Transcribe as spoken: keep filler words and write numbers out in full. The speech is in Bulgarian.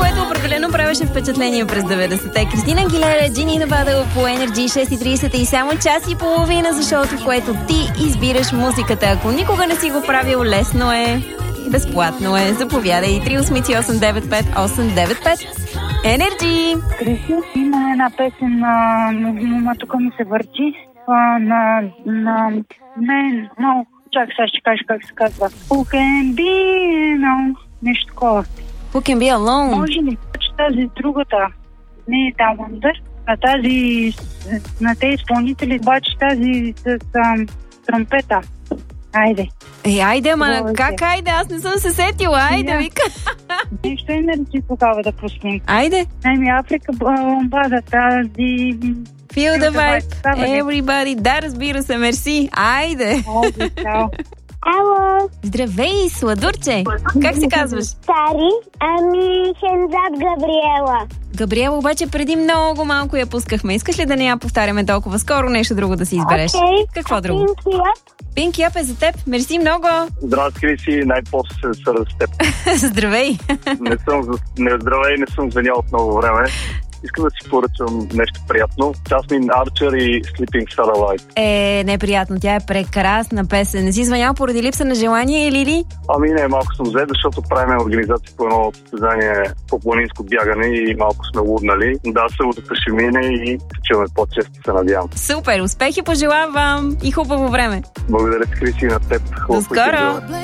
което определено правеше впечатление през деветдесетте. Кристина Агилера, Джини Невада по Energy шест и трийсет и само час и половина за шоуто, в което ти избираш музиката. Ако никога не си го правил, лесно е и безплатно е. Заповядай три осем осем девет пет осем девет пет. Energy! Криси, има една песен на, на тук ми се върти. А, на, на мен, но чак сега ще кажа как се казва. Who can be, no, нещо такова. Who can be alone? Може ли, че тази другата не е Down Under, а тази на тези изпълнители, обаче тази с а, тромпета. Айде. Е, айде, ама Добре. как айде? Аз не съм се сетила. Айде, вика. Нещо е наречи тогава да пуснем. Айде. Найми Африка, бомбада, тази... Feel the vibe, everybody. Да, разбира се, мерси. Айде. Айде, чао. Ало, Здравей, сладурче. Как се казваш? Сари, ами Хензад Габриела. Габриела, обаче преди много малко я пускахме. Искаш ли да не я повтаряме толкова скоро? Нещо друго да си избереш? Окей. Какво друго? Пинки Ап. Пинки Ап е за теб. Мерси много. Здрасти, Криси, най-после се съра с теб. Здравей. Не съм, не, здравей, не съм звънял от много време. Искам да си поръчам нещо приятно. Jasmine Archer и Sleeping Starlight. Е, неприятно. Тя е прекрасна песен. Не си звънял поради липса на желание или ли? Ами не, малко съм взет, защото правим организация по едно състезание по планинско бягане и малко сме луднали. Да, съботата ще мине и се чуваме по-често, се надявам. Супер, успехи пожелавам и хубаво време. Благодаря ти, Криси, на теб. До скоро!